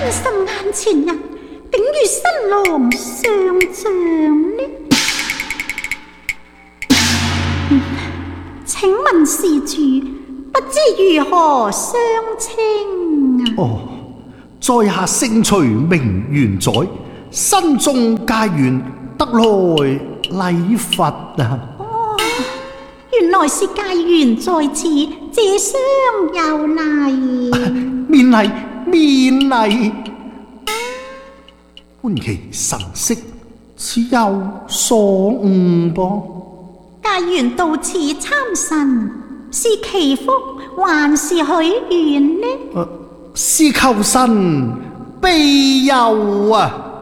真心眼前人，竟與新郎相像呢？請問施主，不知如何相稱啊？ 哦，在下姓徐名玄宰，身中皆緣，得來禮佛啊！ 哦，原來是界緣在此，借相有禮。 免禮免禮，觀其神色，似有所悟噃。 界緣到此參神，是祈福還是許願呢？ 是求神庇佑啊！